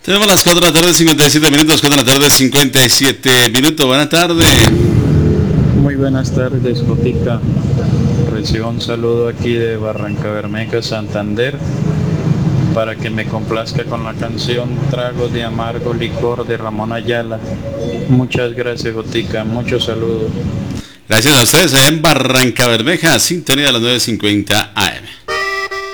Tenemos las 4 de la tarde, 57 minutos, 4 de la tarde, 57 minutos. Buenas tardes. Muy buenas tardes, Jotica. Recibo un saludo aquí de Barrancabermeja, Santander, para que me complazca con la canción Tragos de Amargo Licor de Ramón Ayala. Muchas gracias, Jotica. Muchos saludos. Gracias a ustedes allá en Barrancabermeja, sintonía de las 9:50 AM.